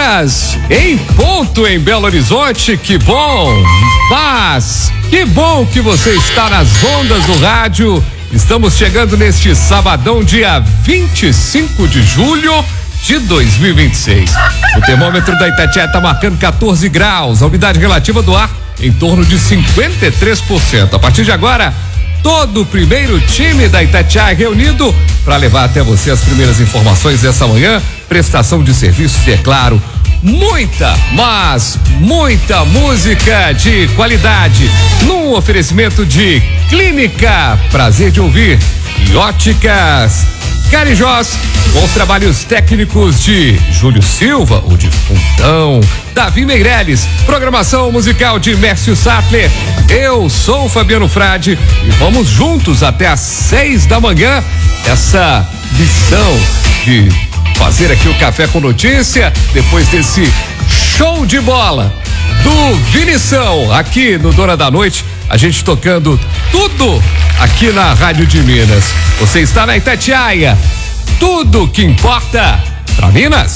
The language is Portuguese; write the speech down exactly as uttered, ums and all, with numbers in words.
horas em ponto em Belo Horizonte. Que bom, mas que bom que você está nas ondas do rádio. Estamos chegando neste sabadão, dia vinte e cinco de julho de dois mil e vinte e seis. O termômetro da Itatiaia está marcando quatorze graus, a umidade relativa do ar em torno de cinquenta e três por cento. A partir de agora, todo o primeiro time da Itatiaia reunido para levar até você as primeiras informações dessa manhã, prestação de serviços e, é claro, muita, mas muita música de qualidade num oferecimento de Clínica Prazer de Ouvir e Óticas Carijós, com os trabalhos técnicos de Júlio Silva, o de Fundão, Davi Meirelles, programação musical de Mércio Sattler. Eu sou o Fabiano Frade e vamos juntos até às seis da manhã. Essa missão de fazer aqui o Café com Notícia, depois desse show de bola do Vinição aqui no Dona da Noite, a gente tocando tudo aqui na Rádio de Minas. Você está na Itatiaia, tudo que importa pra Minas.